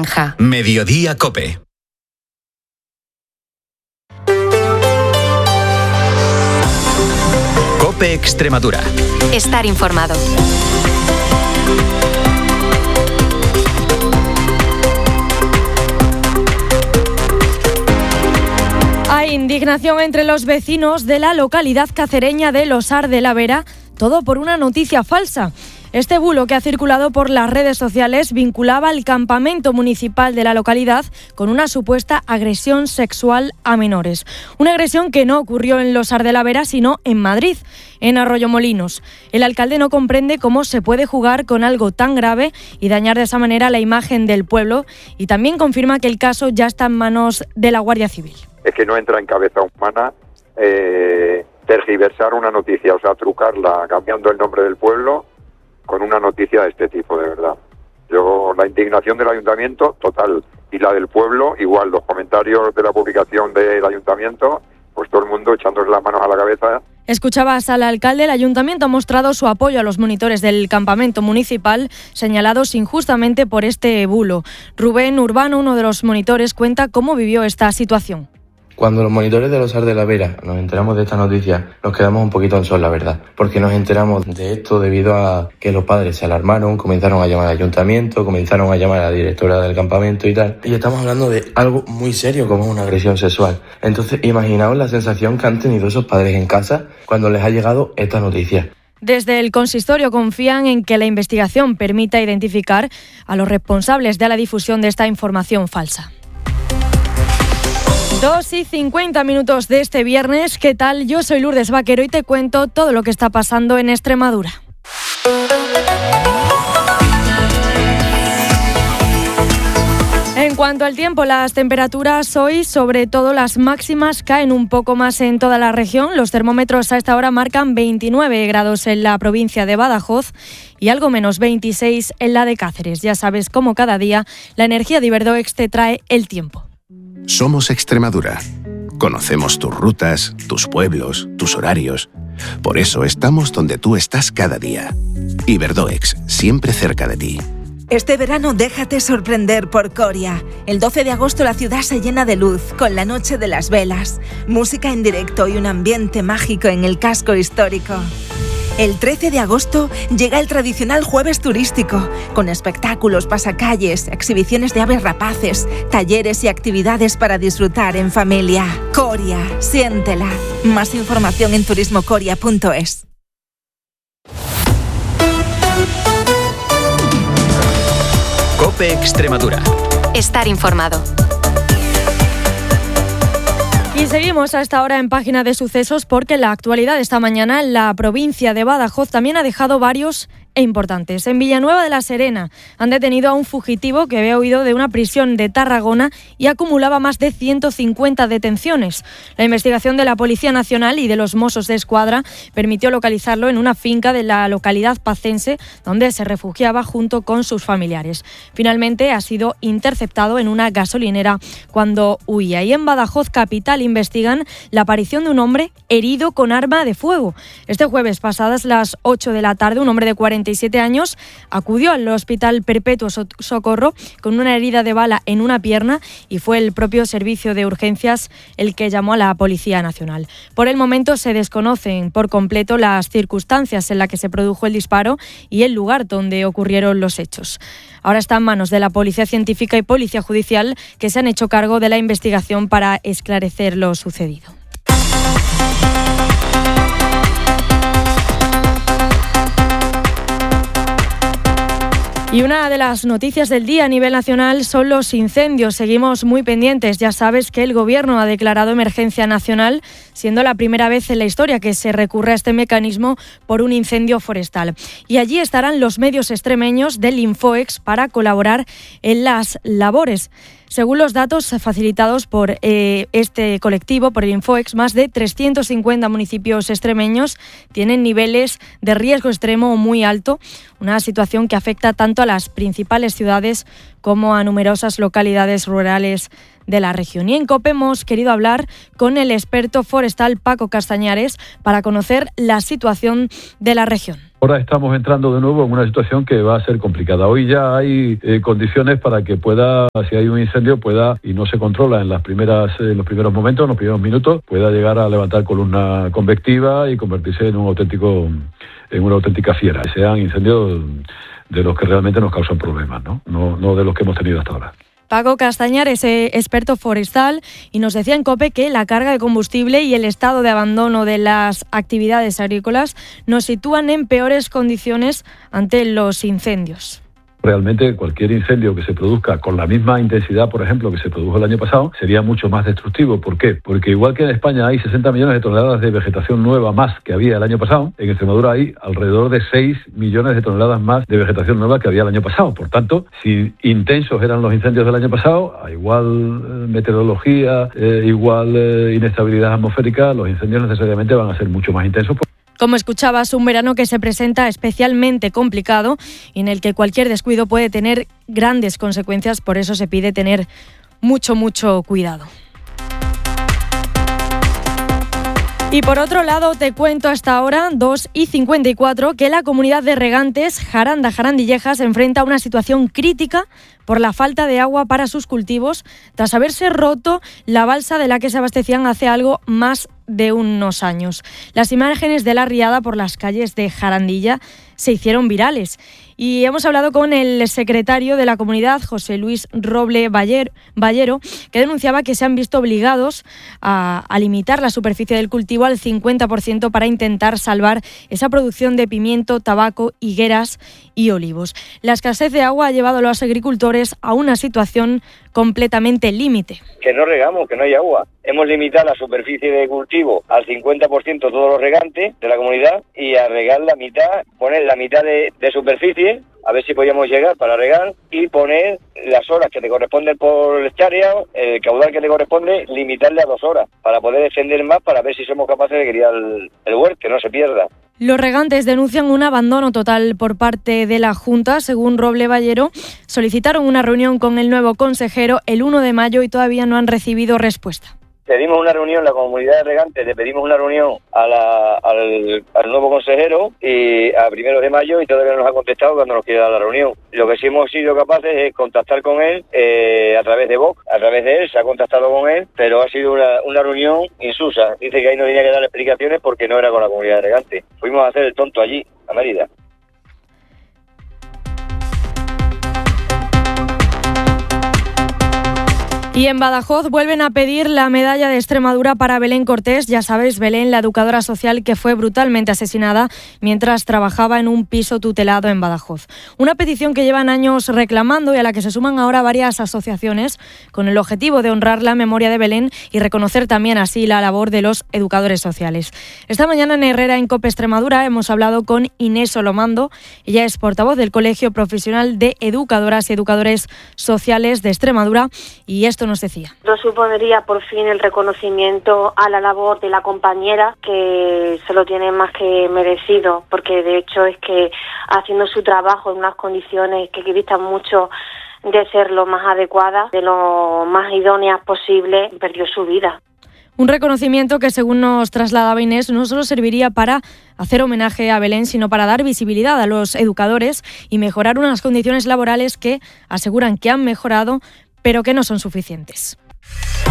naranja. Mediodía COPE. COPE Extremadura. Estar informado. Hay indignación entre los vecinos de la localidad cacereña de Losar de la Vera, todo por una noticia falsa. Este bulo que ha circulado por las redes sociales vinculaba el campamento municipal de la localidad con una supuesta agresión sexual a menores. Una agresión que no ocurrió en Losar de la Vera, sino en Madrid, en Arroyomolinos. El alcalde no comprende cómo se puede jugar con algo tan grave y dañar de esa manera la imagen del pueblo, y también confirma que el caso ya está en manos de la Guardia Civil. Es que no entra en cabeza humana tergiversar una noticia, o sea, trucarla cambiando el nombre del pueblo con una noticia de este tipo, de verdad. La indignación del ayuntamiento, total, y la del pueblo, igual, los comentarios de la publicación del ayuntamiento, pues todo el mundo echándose las manos a la cabeza. Escuchabas al alcalde. El ayuntamiento ha mostrado su apoyo a los monitores del campamento municipal señalados injustamente por este bulo. Rubén Urbano, uno de los monitores, cuenta cómo vivió esta situación. Cuando los monitores de Losar de la Vera nos enteramos de esta noticia, nos quedamos un poquito en sol, la verdad, porque nos enteramos de esto debido a que los padres se alarmaron, comenzaron a llamar al ayuntamiento, comenzaron a llamar a la directora del campamento y tal, y estamos hablando de algo muy serio como una agresión sexual. Entonces, imaginaos la sensación que han tenido esos padres en casa cuando les ha llegado esta noticia. Desde el consistorio confían en que la investigación permita identificar a los responsables de la difusión de esta información falsa. 2:50 de este viernes. ¿Qué tal? Yo soy Lourdes Vaquero y te cuento todo lo que está pasando en Extremadura. En cuanto al tiempo, las temperaturas hoy, sobre todo las máximas, caen un poco más en toda la región. Los termómetros a esta hora marcan 29 grados en la provincia de Badajoz y algo menos 26 en la de Cáceres. Ya sabes, como cada día, la energía de Iberdoex te trae el tiempo. Somos Extremadura. Conocemos tus rutas, tus pueblos, tus horarios. Por eso estamos donde tú estás cada día. Iberdoex, siempre cerca de ti. Este verano déjate sorprender por Coria. El 12 de agosto la ciudad se llena de luz con la Noche de las Velas, música en directo y un ambiente mágico en el casco histórico. El 13 de agosto llega el tradicional jueves turístico, con espectáculos, pasacalles, exhibiciones de aves rapaces, talleres y actividades para disfrutar en familia. Coria, siéntela. Más información en turismocoria.es. COPE Extremadura. Estar informado. Y seguimos a esta hora en Página de Sucesos porque la actualidad de esta mañana en la provincia de Badajoz también ha dejado varios e importantes. En Villanueva de la Serena han detenido a un fugitivo que había huido de una prisión de Tarragona y acumulaba más de 150 detenciones. La investigación de la Policía Nacional y de los Mossos de Escuadra permitió localizarlo en una finca de la localidad pacense donde se refugiaba junto con sus familiares. Finalmente ha sido interceptado en una gasolinera cuando huía. Y en Badajoz capital investigan la aparición de un hombre herido con arma de fuego. Este jueves, pasadas las 8 de la tarde, un hombre de 47 años acudió al Hospital Perpetuo Socorro con una herida de bala en una pierna y fue el propio servicio de urgencias el que llamó a la Policía Nacional. Por el momento se desconocen por completo las circunstancias en las que se produjo el disparo y el lugar donde ocurrieron los hechos. Ahora está en manos de la Policía Científica y Policía Judicial, que se han hecho cargo de la investigación para esclarecer lo sucedido. Y una de las noticias del día a nivel nacional son los incendios. Seguimos muy pendientes. Ya sabes que el Gobierno ha declarado emergencia nacional, siendo la primera vez en la historia que se recurre a este mecanismo por un incendio forestal. Y allí estarán los medios extremeños del Infoex para colaborar en las labores. Según los datos facilitados por este colectivo, por el Infoex, más de 350 municipios extremeños tienen niveles de riesgo extremo muy alto, una situación que afecta tanto a las principales ciudades como a numerosas localidades rurales de la región. Y en COPE hemos querido hablar con el experto forestal Paco Castañares para conocer la situación de la región. Ahora estamos entrando de nuevo en una situación que va a ser complicada. Hoy ya hay condiciones para que pueda, si hay un incendio, pueda, y no se controla en los primeros momentos, en los primeros minutos, pueda llegar a levantar columna convectiva y convertirse en una auténtica fiera. Que sean incendios de los que realmente nos causan problemas, no de los que hemos tenido hasta ahora. Paco Castañar es experto forestal y nos decía en COPE que la carga de combustible y el estado de abandono de las actividades agrícolas nos sitúan en peores condiciones ante los incendios. Realmente cualquier incendio que se produzca con la misma intensidad, por ejemplo, que se produjo el año pasado, sería mucho más destructivo. ¿Por qué? Porque igual que en España hay 60 millones de toneladas de vegetación nueva más que había el año pasado, en Extremadura hay alrededor de 6 millones de toneladas más de vegetación nueva que había el año pasado. Por tanto, si intensos eran los incendios del año pasado, a igual meteorología, igual inestabilidad atmosférica, los incendios necesariamente van a ser mucho más intensos. Como escuchabas, un verano que se presenta especialmente complicado y en el que cualquier descuido puede tener grandes consecuencias, por eso se pide tener mucho cuidado. Y por otro lado, te cuento hasta ahora, 2:54, que la comunidad de regantes Jaranda-Jarandillejas se enfrenta a una situación crítica por la falta de agua para sus cultivos, tras haberse roto la balsa de la que se abastecían hace algo más de unos años. Las imágenes de la riada por las calles de Jarandilla se hicieron virales. Y hemos hablado con el secretario de la comunidad, José Luis Roble Ballero, que denunciaba que se han visto obligados a limitar la superficie del cultivo al 50% para intentar salvar esa producción de pimiento, tabaco, higueras y olivos. La escasez de agua ha llevado a los agricultores a una situación completamente límite. Que no regamos, que no hay agua. Hemos limitado la superficie de cultivo al 50% todos los regantes de la comunidad y a regar la mitad, poner la mitad de superficie, a ver si podíamos llegar para regar y poner las horas que te corresponden por hectárea, el caudal que te corresponde, limitarle a 2 horas para poder extender más, para ver si somos capaces de criar el huerto, que no se pierda. Los regantes denuncian un abandono total por parte de la Junta. Según Roble Ballero, solicitaron una reunión con el nuevo consejero el 1 de mayo y todavía no han recibido respuesta. Pedimos una reunión, la comunidad de regantes, le pedimos una reunión al nuevo consejero y a 1 de mayo y todavía no nos ha contestado cuando nos quiere dar la reunión. Lo que sí hemos sido capaces es contactar con él a través de Vox, a través de él, se ha contactado con él, pero ha sido una reunión insusa. Dice que ahí no tenía que dar explicaciones porque no era con la comunidad de regantes. Fuimos a hacer el tonto allí, a Mérida. Y en Badajoz vuelven a pedir la medalla de Extremadura para Belén Cortés. Ya sabes, Belén, la educadora social que fue brutalmente asesinada mientras trabajaba en un piso tutelado en Badajoz. Una petición que llevan años reclamando y a la que se suman ahora varias asociaciones con el objetivo de honrar la memoria de Belén y reconocer también así la labor de los educadores sociales. Esta mañana en Herrera, en COPE Extremadura, hemos hablado con Inés Olomando. Ella es portavoz del Colegio Profesional de Educadoras y Educadores Sociales de Extremadura y esto nos decía. Esto supondría por fin el reconocimiento a la labor de la compañera, que se lo tiene más que merecido, porque de hecho es que haciendo su trabajo en unas condiciones que distan mucho de ser lo más adecuadas, de lo más idóneas posible, perdió su vida. Un reconocimiento que, según nos trasladaba Inés, no solo serviría para hacer homenaje a Belén, sino para dar visibilidad a los educadores y mejorar unas condiciones laborales que aseguran que han mejorado, pero que no son suficientes.